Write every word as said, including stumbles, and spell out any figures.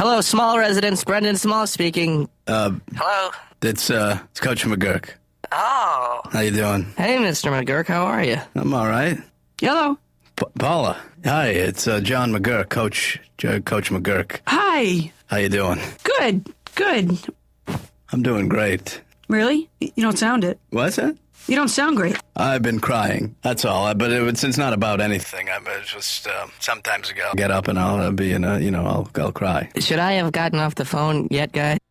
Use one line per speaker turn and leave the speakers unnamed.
Hello, Small residents. Brendan Small speaking.
Uh,
Hello.
it's, uh, it's Coach McGurk.
Oh.
How you doing?
Hey, Mister McGurk. How are you?
I'm all right.
Hello.
Pa- Paula. Hi, it's uh, John McGurk, Coach J- Coach McGurk.
Hi.
How you doing?
Good. Good.
I'm doing great.
Really? You don't sound it.
What's that?
You don't sound great.
I've been crying. That's all. But it, it's, it's not about anything. I'm uh, just uh, sometimes I'll get up and I'll uh, be in a, you know, I'll I'll cry.
Should I have gotten off the phone yet, guy?